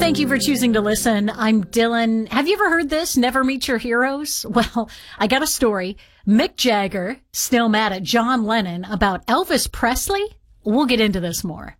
Thank you for choosing to listen. I'm Dylan. Have you ever heard this? Never meet your heroes? Well, I got a story. Mick Jagger still mad at John Lennon about Elvis Presley? We'll get into this more.